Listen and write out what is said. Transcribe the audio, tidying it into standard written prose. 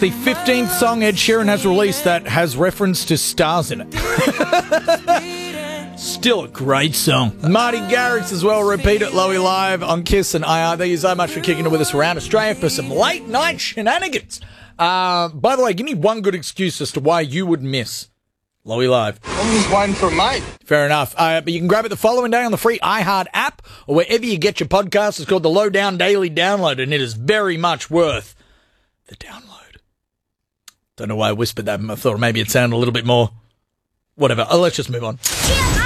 the 15th song Ed Sheeran has released that has reference to stars in it. Still a great song. Marty Garrix as well. Repeat it, Lowy Live on Kiss and IR. Thank you so much for kicking it with us around Australia for some late night shenanigans. By the way, give me one good excuse as to why you would miss Lowy Live. I'm just waiting for a mate. Fair enough. But you can grab it the following day on the free iHeart app or wherever you get your podcasts. It's called the Lowdown Daily Download, and it is very much worth the download. Don't know why I whispered that. I thought maybe it sounded a little bit more whatever. Let's just move on.